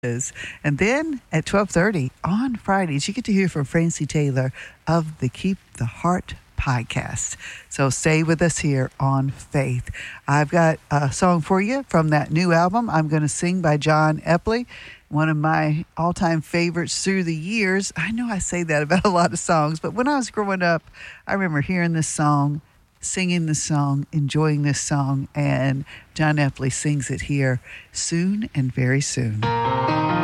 And then at 12:30 on Fridays, you get to hear from Francie Taylor of the Keep the Heart podcast. So stay with us here on Faith. I've got a song for you from that new album, I'm Gonna Sing by John Epley, one of my all-time favorites through the years. I know I say that about a lot of songs, but when I was growing up, I remember hearing this song, singing this song, enjoying this song, and John Epley sings it here soon and very soon.